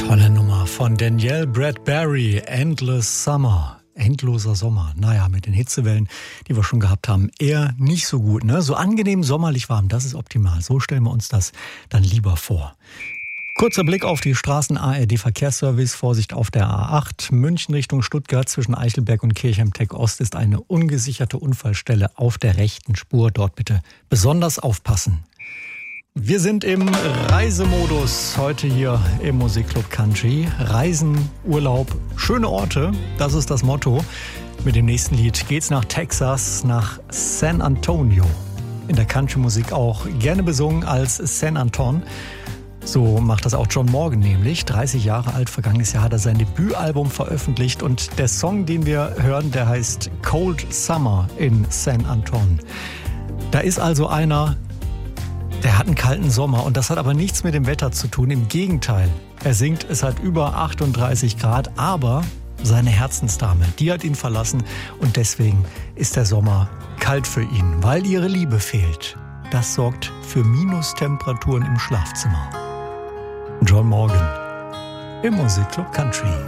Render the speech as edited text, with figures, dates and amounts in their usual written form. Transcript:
Tolle Nummer von Danielle Bradbury, Endless Summer. Endloser Sommer. Naja, mit den Hitzewellen, die wir schon gehabt haben, eher nicht so gut, ne? So angenehm sommerlich warm, das ist optimal. So stellen wir uns das dann lieber vor. Kurzer Blick auf die Straßen. ARD Verkehrsservice. Vorsicht auf der A8. München Richtung Stuttgart zwischen Eichelberg und Kirchheim-Tech Ost ist eine ungesicherte Unfallstelle auf der rechten Spur. Dort bitte besonders aufpassen. Wir sind im Reisemodus heute hier im Musikclub Country. Reisen, Urlaub, schöne Orte, das ist das Motto. Mit dem nächsten Lied geht's nach Texas, nach San Antonio. In der Country-Musik auch gerne besungen als San Anton. So macht das auch John Morgan nämlich. 30 Jahre alt, vergangenes Jahr hat er sein Debütalbum veröffentlicht. Und der Song, den wir hören, der heißt Cold Summer in San Anton. Da ist also einer, der hat einen kalten Sommer und das hat aber nichts mit dem Wetter zu tun. Im Gegenteil, er singt, es hat über 38 Grad, aber seine Herzensdame, die hat ihn verlassen und deswegen ist der Sommer kalt für ihn, weil ihre Liebe fehlt. Das sorgt für Minustemperaturen im Schlafzimmer. John Morgan im Musikclub Country.